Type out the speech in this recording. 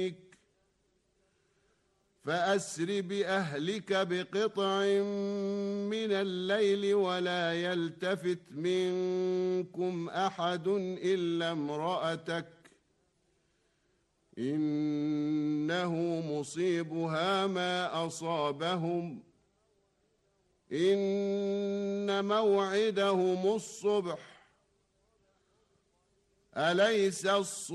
فأسر بأهلك بقطع من الليل ولا يلتفت منكم أحد إلا امرأتك إنه مصيبها ما أصابهم إن موعدهم الصبح أليس الصبح